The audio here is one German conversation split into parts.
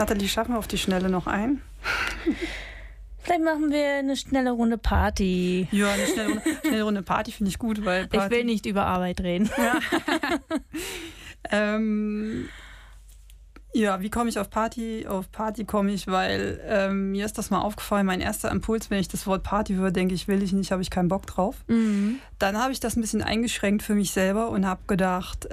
Nathalie, schaffen wir auf die Schnelle noch ein? Vielleicht machen wir eine schnelle Runde Party. Ja, eine schnelle Runde Party finde ich gut, weil Party... Ich will nicht über Arbeit reden. Ja. Ja, wie komme ich auf Party? Auf Party komme ich, weil mir ist das mal aufgefallen, mein erster Impuls, wenn ich das Wort Party höre, denke ich, will ich nicht, habe ich keinen Bock drauf. Mhm. Dann habe ich das ein bisschen eingeschränkt für mich selber und habe gedacht,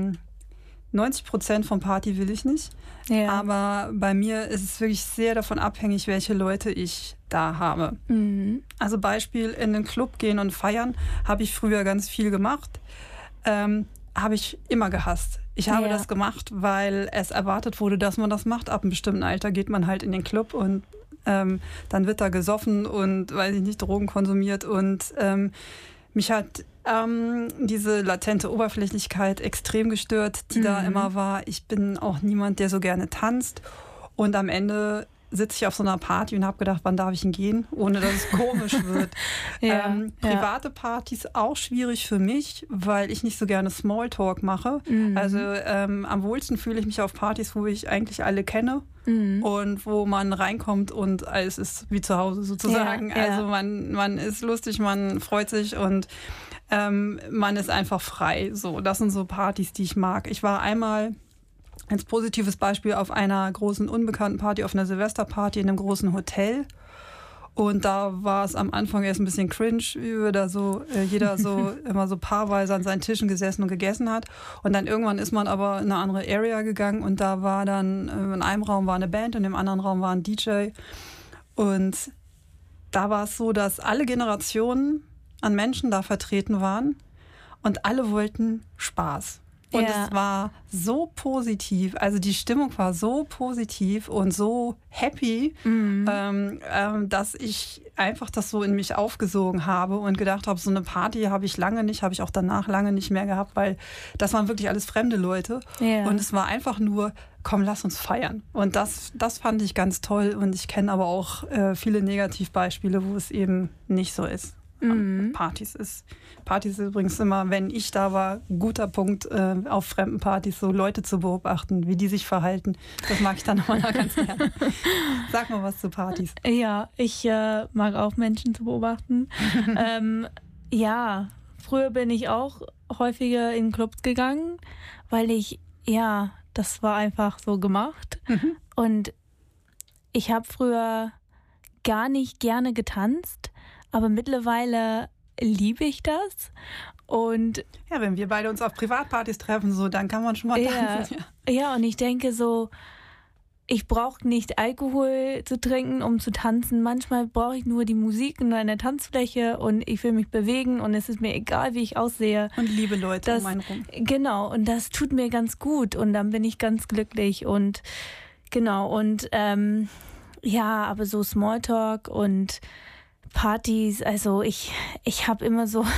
90% von Party will ich nicht. Ja. Aber bei mir ist es wirklich sehr davon abhängig, welche Leute ich da habe. Mhm. Also Beispiel, in den Club gehen und feiern, habe ich früher ganz viel gemacht. Habe ich immer gehasst. Ich habe das gemacht, weil es erwartet wurde, dass man das macht. Ab einem bestimmten Alter geht man halt in den Club und dann wird da gesoffen und, weiß ich nicht, Drogen konsumiert. Und mich hat diese latente Oberflächlichkeit extrem gestört, die da immer war. Ich bin auch niemand, der so gerne tanzt. Und am Ende sitze ich auf so einer Party und habe gedacht, wann darf ich denn gehen, ohne dass es komisch wird. Private Partys auch schwierig für mich, weil ich nicht so gerne Smalltalk mache. Mhm. Also am wohlsten fühle ich mich auf Partys, wo ich eigentlich alle kenne und wo man reinkommt und alles ist wie zu Hause sozusagen. Ja, ja. Also man ist lustig, man freut sich und man ist einfach frei. So, das sind so Partys, die ich mag. Ich war einmal als positives Beispiel auf einer großen unbekannten Party, auf einer Silvesterparty in einem großen Hotel. Und da war es am Anfang erst ein bisschen cringe, wie da so jeder so immer so paarweise an seinen Tischen gesessen und gegessen hat. Und dann irgendwann ist man aber in eine andere Area gegangen und da war dann, in einem Raum war eine Band und im anderen Raum war ein DJ. Und da war es so, dass alle Generationen an Menschen da vertreten waren und alle wollten Spaß. Und es war so positiv, also die Stimmung war so positiv und so happy, dass ich einfach das so in mich aufgesogen habe und gedacht habe, so eine Party habe ich lange nicht, habe ich auch danach lange nicht mehr gehabt, weil das waren wirklich alles fremde Leute. Ja. Und es war einfach nur, komm, lass uns feiern. Und das fand ich ganz toll und ich kenne aber auch viele Negativbeispiele, wo es eben nicht so ist. Partys ist übrigens immer, wenn ich da war, ein guter Punkt auf fremden Partys, so Leute zu beobachten, wie die sich verhalten. Das mag ich dann auch mal ganz gerne. Sag mal was zu Partys. Ja, ich mag auch Menschen zu beobachten. Früher bin ich auch häufiger in Clubs gegangen, weil das war einfach so gemacht. Und ich habe früher gar nicht gerne getanzt, aber mittlerweile liebe ich das. Und ja, wenn wir beide uns auf Privatpartys treffen, so, dann kann man schon mal tanzen. Ja, und ich denke so, ich brauche nicht Alkohol zu trinken, um zu tanzen. Manchmal brauche ich nur die Musik und eine Tanzfläche und ich will mich bewegen und es ist mir egal, wie ich aussehe. Und liebe Leute um einen rum. Genau, und das tut mir ganz gut und dann bin ich ganz glücklich und genau, und aber so Smalltalk und Partys, also ich habe immer so